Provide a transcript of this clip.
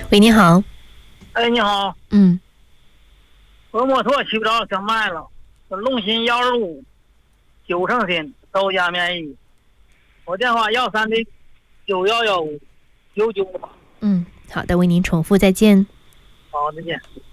喂，你好。 哎，你好，我摩托骑不着，想卖了。龙鑫125，9成新，首家免疫。我电话13091159998。 好的，为您重复，再见。 好，再见。